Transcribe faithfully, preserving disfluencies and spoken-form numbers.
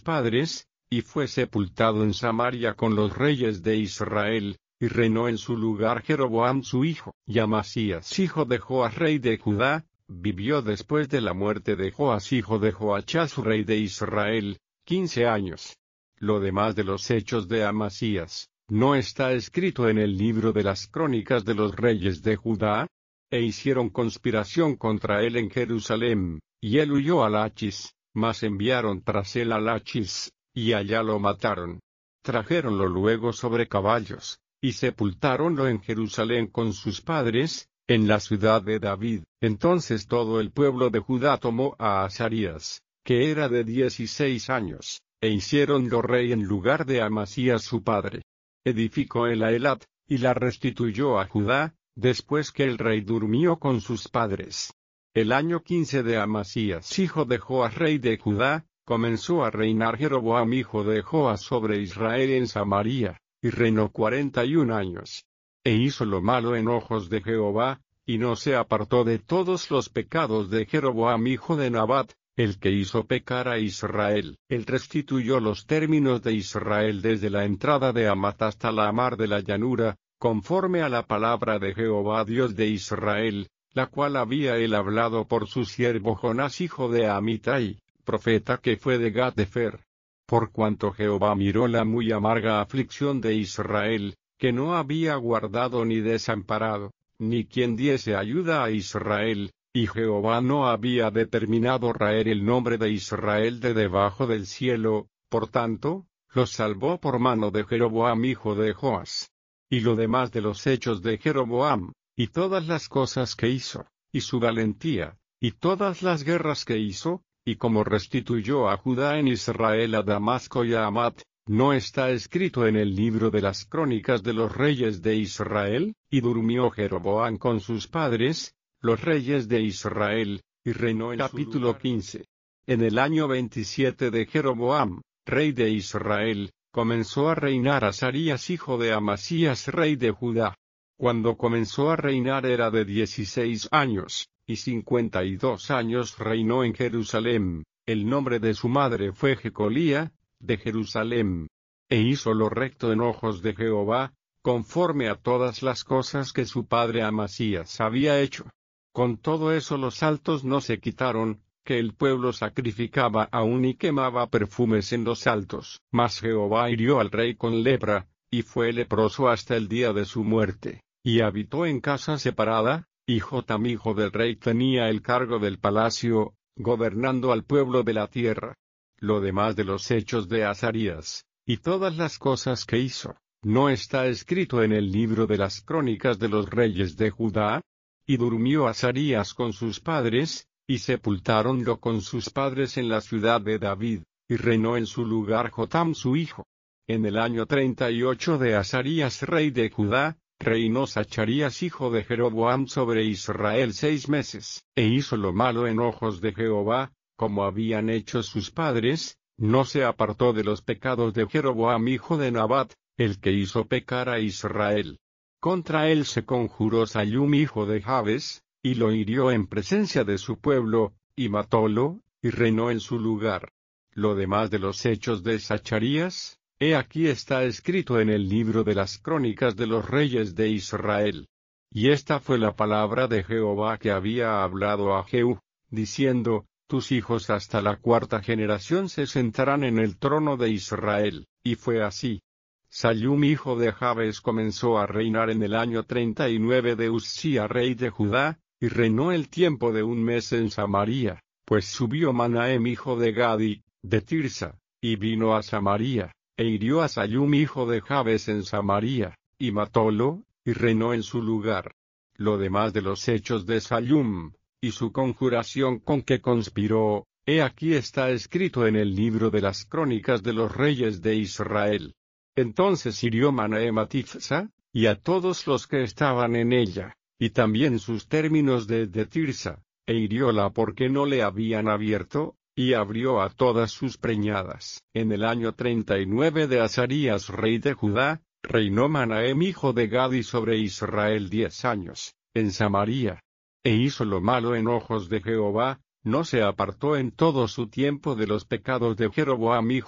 padres, y fue sepultado en Samaria con los reyes de Israel, y reinó en su lugar Jeroboam su hijo. Y Amasías hijo de Joas rey de Judá, vivió después de la muerte de Joas hijo de Joachaz rey de Israel, quince años. Lo demás de los hechos de Amasías, ¿no está escrito en el libro de las crónicas de los reyes de Judá? E hicieron conspiración contra él en Jerusalem, y él huyó a Lachis, mas enviaron tras él a Lachis, y allá lo mataron. Trajéronlo luego sobre caballos, y sepultáronlo en Jerusalén con sus padres, en la ciudad de David. Entonces todo el pueblo de Judá tomó a Azarías, que era de dieciséis años, e hicieronlo rey en lugar de Amasías su padre. Edificó él a Elat, y la restituyó a Judá, después que el rey durmió con sus padres. El año quince de Amasías hijo de Joas rey de Judá, comenzó a reinar Jeroboam hijo de Joas sobre Israel en Samaria, y reinó cuarenta y un años. E hizo lo malo en ojos de Jehová, y no se apartó de todos los pecados de Jeroboam hijo de Nabat, el que hizo pecar a Israel. Él restituyó los términos de Israel desde la entrada de Amat hasta la mar de la llanura, conforme a la palabra de Jehová Dios de Israel, la cual había él hablado por su siervo Jonás hijo de Amitai, profeta que fue de Gat-Hefer. Por cuanto Jehová miró la muy amarga aflicción de Israel, que no había guardado ni desamparado, ni quien diese ayuda a Israel, y Jehová no había determinado raer el nombre de Israel de debajo del cielo, por tanto, los salvó por mano de Jeroboam hijo de Joas. Y lo demás de los hechos de Jeroboam, y todas las cosas que hizo, y su valentía, y todas las guerras que hizo, y como restituyó a Judá en Israel a Damasco y a Amat, ¿no está escrito en el libro de las crónicas de los reyes de Israel? Y durmió Jeroboam con sus padres, los reyes de Israel, y reinó en capítulo quince. En el año veintisiete de Jeroboam, rey de Israel, comenzó a reinar Azarías hijo de Amasías rey de Judá. Cuando comenzó a reinar era de dieciséis años, y cincuenta y dos años reinó en Jerusalén. El nombre de su madre fue Jecolía, de Jerusalén. E hizo lo recto en ojos de Jehová, conforme a todas las cosas que su padre Amasías había hecho. Con todo eso los altos no se quitaron, que el pueblo sacrificaba aún y quemaba perfumes en los altos. Mas Jehová hirió al rey con lepra, y fue leproso hasta el día de su muerte, y habitó en casa separada, y Jotam hijo del rey tenía el cargo del palacio, gobernando al pueblo de la tierra. Lo demás de los hechos de Azarías, y todas las cosas que hizo, ¿no está escrito en el libro de las crónicas de los reyes de Judá? Y durmió Azarías con sus padres, y sepultáronlo con sus padres en la ciudad de David, y reinó en su lugar Jotam su hijo. En el año treinta y ocho de Azarías rey de Judá, reinó Zacharías hijo de Jeroboam sobre Israel seis meses, e hizo lo malo en ojos de Jehová, como habían hecho sus padres, no se apartó de los pecados de Jeroboam hijo de Nabat, el que hizo pecar a Israel. Contra él se conjuró Sallum hijo de Jabes, y lo hirió en presencia de su pueblo, y matólo, y reinó en su lugar. Lo demás de los hechos de Zacharías, he aquí está escrito en el libro de las crónicas de los reyes de Israel. Y esta fue la palabra de Jehová que había hablado a Jehú, diciendo, tus hijos hasta la cuarta generación se sentarán en el trono de Israel, y fue así. Sallum hijo de Jabes comenzó a reinar en el año treinta y nueve de Uzía rey de Judá, y reinó el tiempo de un mes en Samaria, pues subió Manahem hijo de Gadi, de Tirsa, y vino a Samaria, e hirió a Sallum hijo de Jabes en Samaria, y matólo, y reinó en su lugar. Lo demás de los hechos de Sallum, y su conjuración con que conspiró, he aquí está escrito en el libro de las crónicas de los reyes de Israel. Entonces hirió Manahem a Tifsa, y a todos los que estaban en ella, y también sus términos desde Tirsa, e hirióla porque no le habían abierto, y abrió a todas sus preñadas. En el año treinta y nueve de Azarías rey de Judá, reinó Manahem hijo de Gadi sobre Israel diez años, en Samaria. E hizo lo malo en ojos de Jehová, no se apartó en todo su tiempo de los pecados de Jeroboam hijo